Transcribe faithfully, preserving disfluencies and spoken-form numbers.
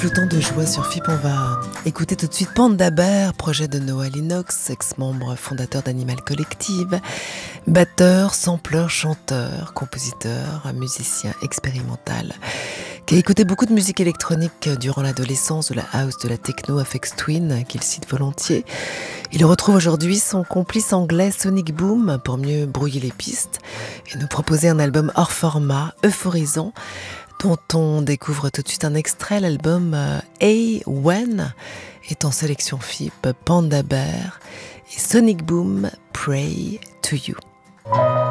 Ajoutant de joie sur F I P, on va écouter tout de suite Panda Bear, projet de Noah Lennox, ex-membre fondateur d'Animal Collective, batteur, sampleur, chanteur, compositeur, musicien expérimental, qui a écouté beaucoup de musique électronique durant l'adolescence, de la house, de la techno, Aphex Twin, qu'il cite volontiers. Il retrouve aujourd'hui son complice anglais Sonic Boom pour mieux brouiller les pistes et nous proposer un album hors format, euphorisant, dont on découvre tout de suite un extrait. L'album euh, A When est en sélection F I P, Panda Bear et Sonic Boom, Pray to You.